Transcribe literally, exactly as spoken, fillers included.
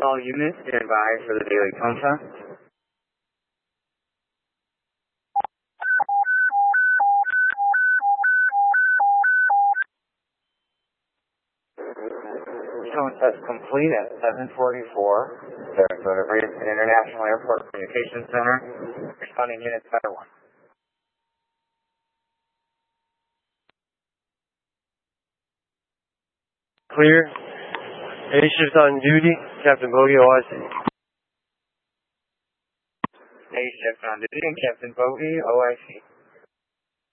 All units stand by for the daily tone test. Tone test complete at seven forty-four. Sarasota Bradenton International Airport Communications Center. Responding units Fire one. Clear. A shift on duty, Captain Bogey, O I C. A shift on duty, Captain Bogey, O I C.